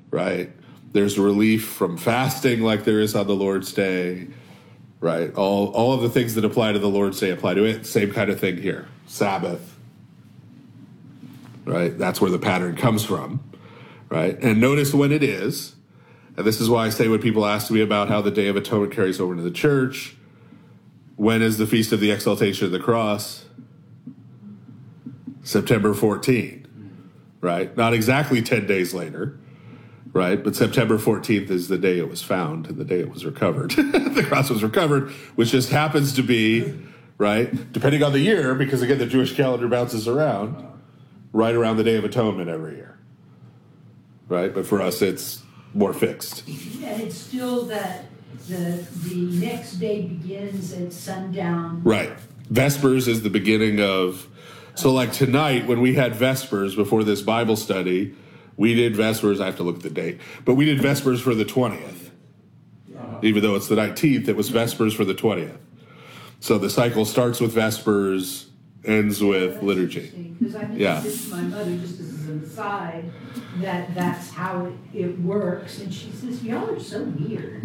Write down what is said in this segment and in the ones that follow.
right? There's relief from fasting like there is on the Lord's Day, right? All of the things that apply to the Lord's Day apply to it. Same kind of thing here. Sabbath, right? That's where the pattern comes from, right? And notice when it is. And this is why I say when people ask me about how the Day of Atonement carries over into the church, when is the Feast of the Exaltation of the Cross? September 14, right? Not exactly 10 days later, right? But September 14th is the day it was found and the day it was recovered. The cross was recovered, which just happens to be, right, depending on the year, because again, the Jewish calendar bounces around, right around the Day of Atonement every year, right? But for us, it's more fixed. And it's still that the next day begins at sundown. Right. Vespers is the beginning of, so like tonight when we had Vespers before this Bible study, we did Vespers, I have to look at the date, but we did Vespers for the 20th. Even though it's the 19th, it was Vespers for the 20th. So the cycle starts with Vespers, ends with liturgy. Because I mentioned this to my mother just as an aside, that's how it works. And she says, y'all are so weird.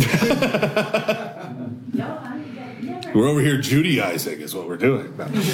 We're over here Judaizing is what we're doing.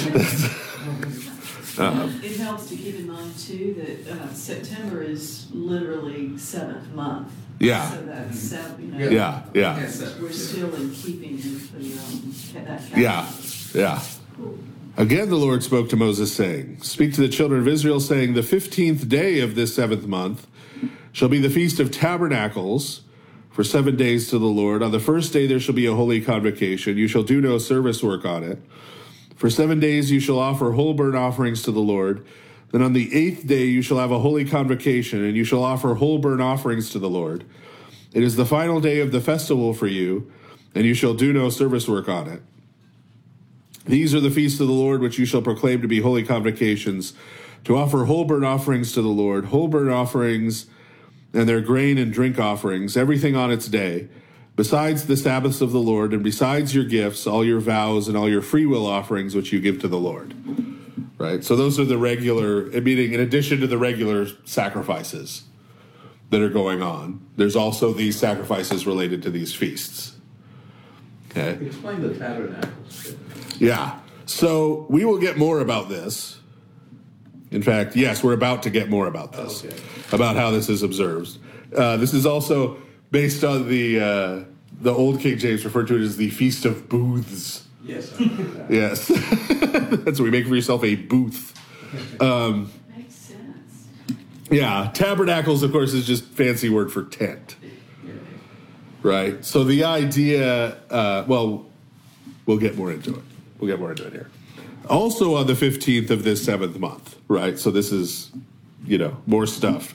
It helps to keep in mind, too, that September is literally seventh month. Yeah. So that's, Yeah. we're still in keeping with that calendar. Yeah. Again, the Lord spoke to Moses, saying, Speak to the children of Israel, saying, The 15th day of this 7th month shall be the Feast of Tabernacles for 7 days to the Lord. On the first day there shall be a holy convocation. You shall do no service work on it. For 7 days you shall offer whole burnt offerings to the Lord. Then on the 8th day you shall have a holy convocation, and you shall offer whole burnt offerings to the Lord. It is the final day of the festival for you, and you shall do no service work on it. These are the feasts of the Lord, which you shall proclaim to be holy convocations, to offer whole burnt offerings to the Lord, whole burnt offerings and their grain and drink offerings, everything on its day, besides the Sabbaths of the Lord, and besides your gifts, all your vows, and all your freewill offerings which you give to the Lord. Right? So those are the regular, meaning in addition to the regular sacrifices that are going on, there's also these sacrifices related to these feasts. Okay? Explain the tabernacles. Yeah. So we will get more about this. In fact, yes, we're about to get more about this, about how this is observed. This is also based on the old King James referred to it as the Feast of Booths. Yes. Yes. That's what we make for yourself a booth. Makes sense. Yeah. Tabernacles, of course, is just fancy word for tent. Right? So the idea, we'll get more into it. We'll get more into it here. Also on the 15th of this 7th month, right? So this is, more stuff.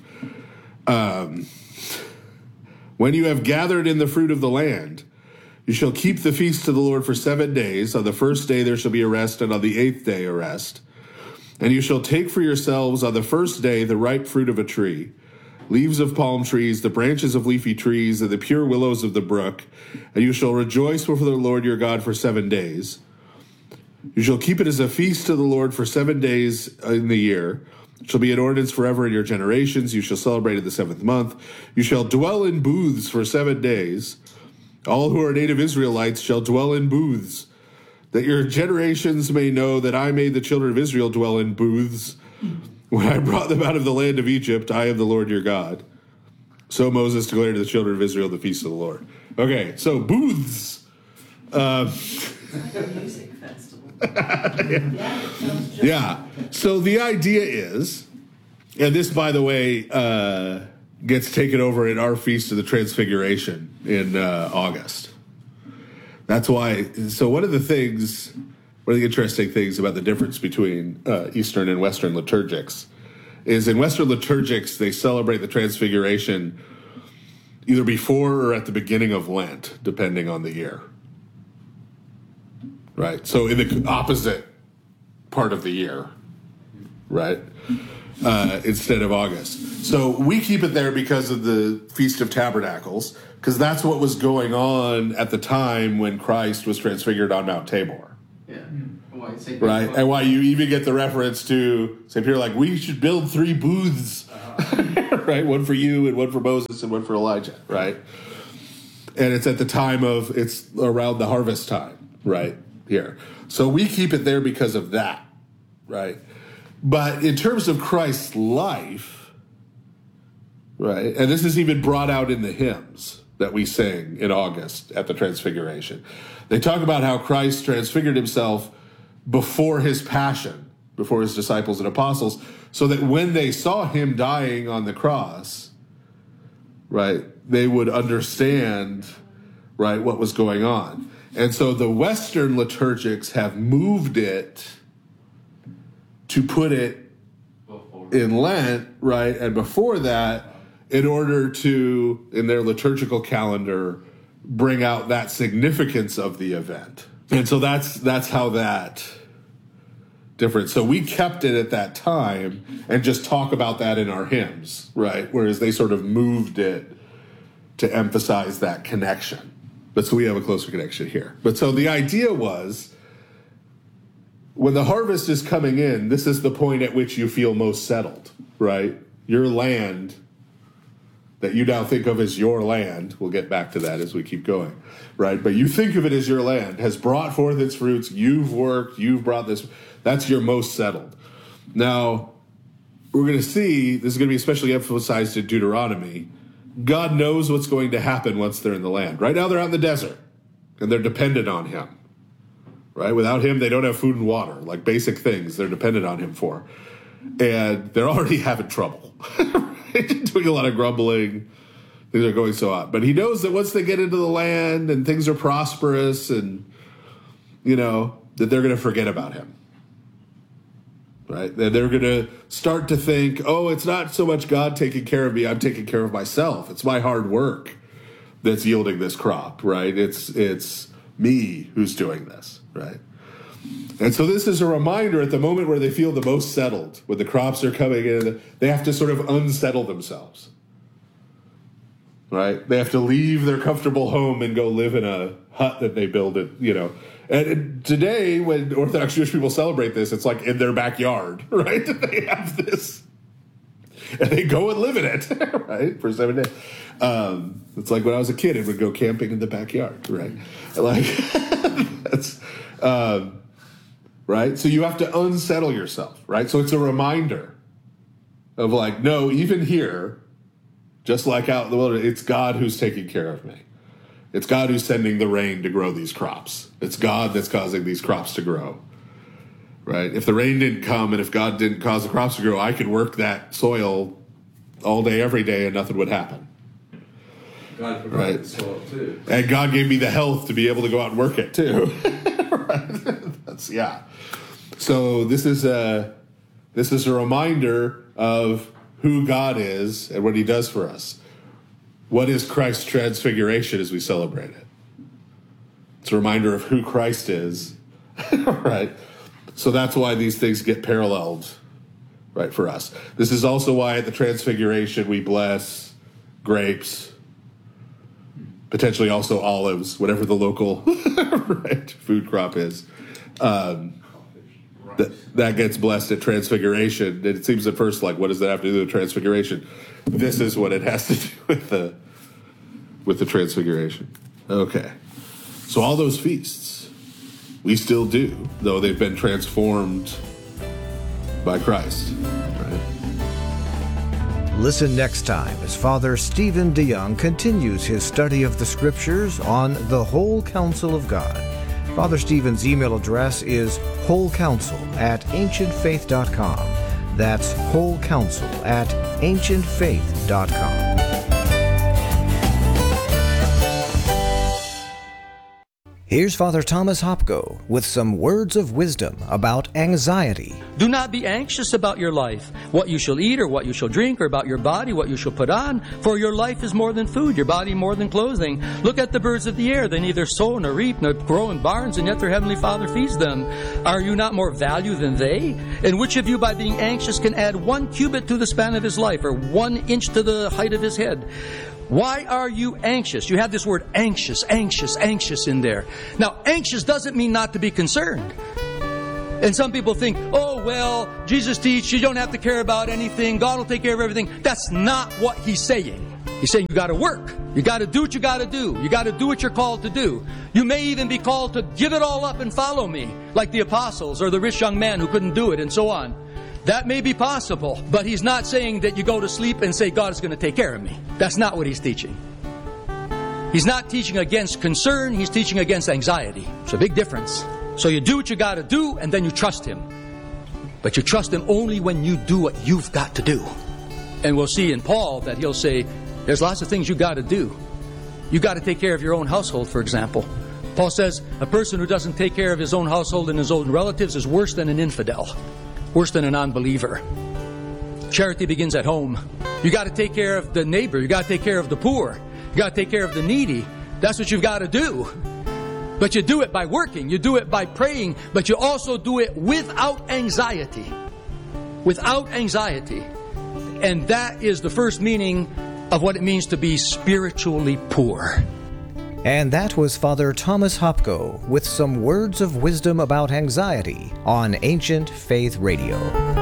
When you have gathered in the fruit of the land, you shall keep the feast to the Lord for 7 days. On the first day there shall be a rest, and on the 8th day a rest. And you shall take for yourselves on the first day the ripe fruit of a tree, leaves of palm trees, the branches of leafy trees, and the pure willows of the brook. And you shall rejoice before the Lord your God for 7 days. You shall keep it as a feast to the Lord for 7 days in the year. It shall be an ordinance forever in your generations. You shall celebrate it the 7th month. You shall dwell in booths for 7 days. All who are native Israelites shall dwell in booths, that your generations may know that I made the children of Israel dwell in booths when I brought them out of the land of Egypt. I am the Lord your God. So Moses declared to the children of Israel the feast of the Lord. Okay, so booths. Music festival. Yeah. So the idea is, and this, by the way, gets taken over in our Feast of the Transfiguration in August. That's why. So one of the interesting things about the difference between Eastern and Western liturgics is in Western liturgics, they celebrate the Transfiguration either before or at the beginning of Lent, depending on the year. Right? So in the opposite part of the year, right? Instead of August. So we keep it there because of the Feast of Tabernacles, because that's what was going on at the time when Christ was transfigured on Mount Tabor. Yeah. Oh, I right? And why you even get the reference to St. Peter, like, we should build 3 booths, right? One for you and one for Moses and one for Elijah, right? And it's at the time it's around the harvest time, right, here. So we keep it there because of that, right? But in terms of Christ's life, right, and this is even brought out in the hymns that we sing in August at the Transfiguration. They talk about how Christ transfigured himself before his passion, before his disciples and apostles, so that when they saw him dying on the cross, right, they would understand, right, what was going on. And so the Western liturgics have moved it to put it in Lent, right, and before that, in order to, in their liturgical calendar, bring out that significance of the event. And so that's how that different. So we kept it at that time and just talk about that in our hymns, right? Whereas they sort of moved it to emphasize that connection. But so we have a closer connection here. But so the idea was, when the harvest is coming in, this is the point at which you feel most settled, right? Your land that you now think of as your land, we'll get back to that as we keep going, right? But you think of it as your land, has brought forth its fruits, you've worked, you've brought this, that's your most settled. Now, we're going to see, this is going to be especially emphasized in Deuteronomy, God knows what's going to happen once they're in the land. Right now they're out in the desert, and they're dependent on him, right? Without him, they don't have food and water, like basic things they're dependent on him for. And they're already having trouble. Doing a lot of grumbling. Things are going so on. But he knows that once they get into the land and things are prosperous and, that they're going to forget about him. Right? That they're going to start to think, oh, it's not so much God taking care of me, I'm taking care of myself. It's my hard work that's yielding this crop, right? It's me who's doing this, right? And so this is a reminder at the moment where they feel the most settled, when the crops are coming in, they have to sort of unsettle themselves, right? They have to leave their comfortable home and go live in a hut that they build And today, when Orthodox Jewish people celebrate this, it's like in their backyard, right? They have this, and they go and live in it, right, for 7 days. It's like when I was a kid and would go camping in the backyard, right? Like, that's... right? So you have to unsettle yourself, right? So it's a reminder of like, no, even here, just like out in the wilderness, it's God who's taking care of me. It's God who's sending the rain to grow these crops. It's God that's causing these crops to grow, right? If the rain didn't come and if God didn't cause the crops to grow, I could work that soil all day, every day, and nothing would happen. God provided the soil too. And God gave me the health to be able to go out and work it too. Right? That's, yeah. So this is a reminder of who God is and what he does for us. What is Christ's transfiguration as we celebrate it? It's a reminder of who Christ is, right? So that's why these things get paralleled, right, for us. This is also why at the transfiguration we bless grapes, potentially also olives, whatever the local right, food crop is. That gets blessed at Transfiguration. It seems at first like, what does that have to do with Transfiguration? This is what it has to do with the Transfiguration. Okay. So all those feasts we still do, though they've been transformed by Christ. Right? Listen next time as Father Stephen DeYoung continues his study of the Scriptures on the whole counsel of God. Father Stephen's email address is wholecounsel@ancientfaith.com. That's wholecounsel@ancientfaith.com. Here's Father Thomas Hopko with some words of wisdom about anxiety. Do not be anxious about your life, what you shall eat or what you shall drink, or about your body, what you shall put on. For your life is more than food, your body more than clothing. Look at the birds of the air. They neither sow nor reap nor grow in barns, and yet their heavenly Father feeds them. Are you not more value than they? And which of you by being anxious can add 1 cubit to the span of his life, or 1 inch to the height of his head? Why are you anxious? You have this word anxious in there. Now, anxious doesn't mean not to be concerned. And some people think, oh, well, Jesus teaches you don't have to care about anything. God will take care of everything. That's not what He's saying. He's saying you got to work. You got to do what you got to do. You got to do what you're called to do. You may even be called to give it all up and follow me, like the apostles or the rich young man who couldn't do it and so on. That may be possible, but He's not saying that you go to sleep and say, God is going to take care of me. That's not what He's teaching. He's not teaching against concern. He's teaching against anxiety. It's a big difference. So you do what you got to do, and then you trust Him. But you trust Him only when you do what you've got to do. And we'll see in Paul that he'll say, there's lots of things you got to do. You got to take care of your own household, for example. Paul says a person who doesn't take care of his own household and his own relatives is worse than an infidel, worse than a non-believer. Charity begins at home. You got to take care of the neighbor. You got to take care of the poor. You got to take care of the needy. That's what you've got to do. But you do it by working. You do it by praying. But you also do it without anxiety. Without anxiety. And that is the first meaning of what it means to be spiritually poor. And that was Father Thomas Hopko with some words of wisdom about anxiety on Ancient Faith Radio.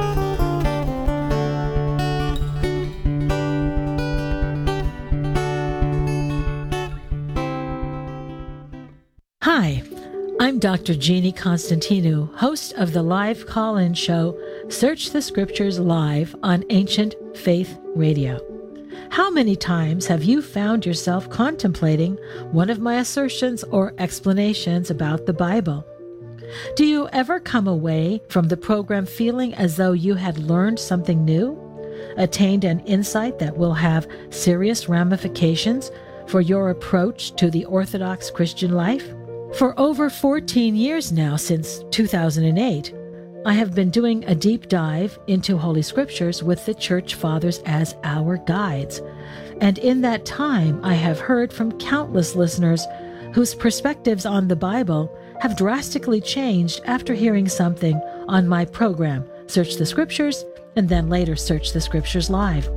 Hi, I'm Dr. Jeannie Constantinou, host of the live call-in show Search the Scriptures Live on Ancient Faith Radio. How many times have you found yourself contemplating one of my assertions or explanations about the Bible? Do you ever come away from the program feeling as though you had learned something new, attained an insight that will have serious ramifications for your approach to the Orthodox Christian life? For over 14 years now, since 2008, I have been doing a deep dive into Holy Scriptures with the Church Fathers as our guides. And in that time, I have heard from countless listeners whose perspectives on the Bible have drastically changed after hearing something on my program, Search the Scriptures, and then later Search the Scriptures Live.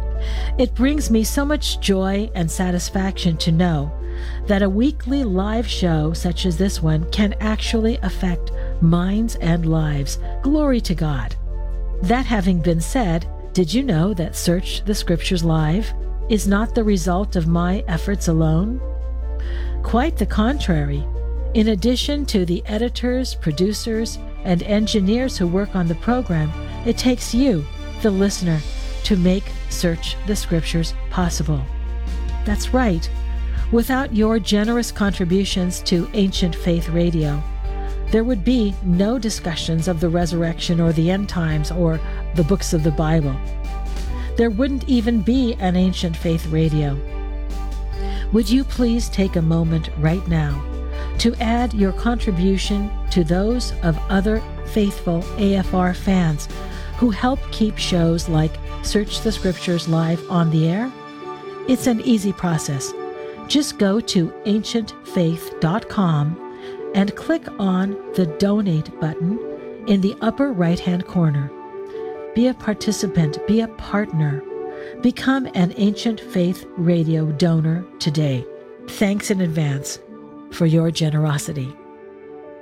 It brings me so much joy and satisfaction to know that a weekly live show such as this one can actually affect minds and lives. Glory to God. That having been said, did you know that Search the Scriptures Live is not the result of my efforts alone? Quite the contrary. In addition to the editors, producers, and engineers who work on the program, it takes you, the listener, to make Search the Scriptures possible. That's right. Without your generous contributions to Ancient Faith Radio, there would be no discussions of the resurrection or the end times or the books of the Bible. There wouldn't even be an Ancient Faith Radio. Would you please take a moment right now to add your contribution to those of other faithful AFR fans who help keep shows like Search the Scriptures Live on the air? It's an easy process. Just go to ancientfaith.com and click on the Donate button in the upper right-hand corner. Be a participant, be a partner. Become an Ancient Faith Radio donor today. Thanks in advance for your generosity.